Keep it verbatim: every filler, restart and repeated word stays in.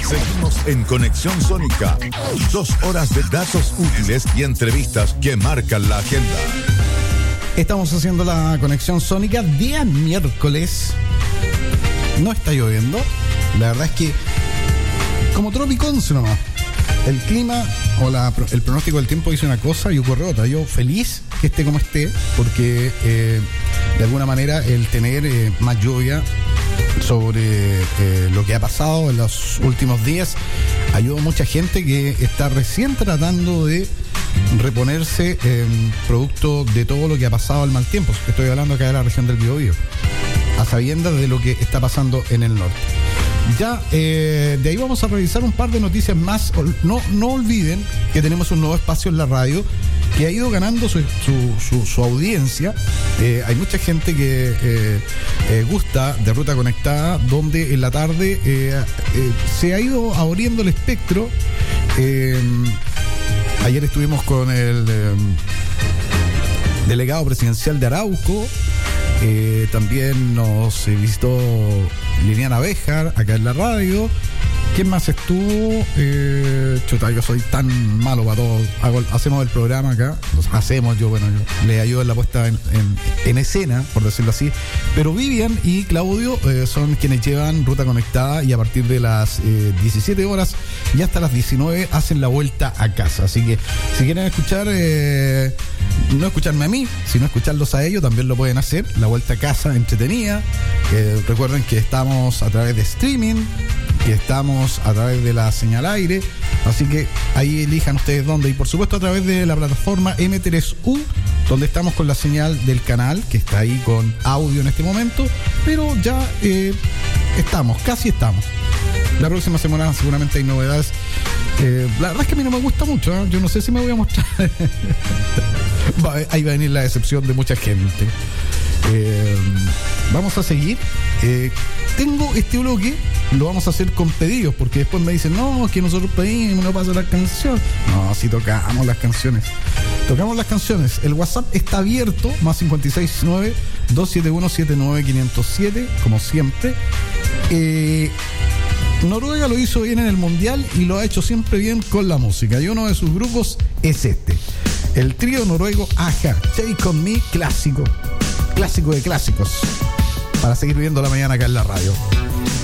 Seguimos en Conexión Sónica. Dos horas de datos útiles y entrevistas que marcan la agenda. Estamos haciendo la Conexión Sónica día miércoles. No está lloviendo. La verdad es que como Tropiconce nomás. El clima o la, el pronóstico del tiempo dice una cosa y ocurre otra. Yo feliz que esté como esté, porque eh, de alguna manera el tener eh, más lluvia sobre eh, lo que ha pasado en los últimos días ayuda a mucha gente que está recién tratando de reponerse eh, producto de todo lo que ha pasado al mal tiempo. Estoy hablando acá de la región del Biobío, a sabiendas de lo que está pasando en el norte. Ya, eh, de ahí vamos a revisar un par de noticias más. No, no olviden que tenemos un nuevo espacio en la radio que ha ido ganando su, su, su, su audiencia. Eh, hay mucha gente que eh, eh, gusta de Ruta Conectada, donde en la tarde eh, eh, se ha ido abriendo el espectro. Eh, ayer estuvimos con el eh, delegado presidencial de Arauco. Eh, también nos eh, visitó Liliana Béjar acá en la radio. ¿Quién más estuvo? Eh, chuta, yo soy tan malo para todo. Hago, hacemos el programa acá. Hacemos, yo, bueno, yo le ayudo en la puesta en, en, en escena, por decirlo así. Pero Vivian y Claudio eh, son quienes llevan Ruta Conectada y a partir de las eh, diecisiete horas y hasta las diecinueve hacen la vuelta a casa. Así que si quieren escuchar, eh, no escucharme a mí, sino escucharlos a ellos, también lo pueden hacer. La vuelta a casa entretenida. Eh, recuerden que estamos a través de streaming, que estamos a través de la señal aire, así que ahí elijan ustedes dónde, y por supuesto a través de la plataforma eme tres u, donde estamos con la señal del canal, que está ahí con audio en este momento, pero ya eh, estamos, casi estamos. La próxima semana seguramente hay novedades. Eh, la verdad es que a mí no me gusta mucho, ¿eh? Yo no sé si me voy a mostrar. va, ahí va a venir la decepción de mucha gente. Eh, vamos a seguir. Eh, tengo este bloque, lo vamos a hacer con pedidos, porque después me dicen, no, que nosotros pedimos, no pasa la canción. No, si tocamos las canciones. Tocamos las canciones. El WhatsApp está abierto, más cinco seis nueve, dos siete uno, siete nueve cinco cero siete, como siempre. Eh, Noruega lo hizo bien en el Mundial y lo ha hecho siempre bien con la música. Y uno de sus grupos es este. El trío noruego A-ha, Take On Me, clásico. Clásico de clásicos. Para seguir viviendo la mañana acá en la radio.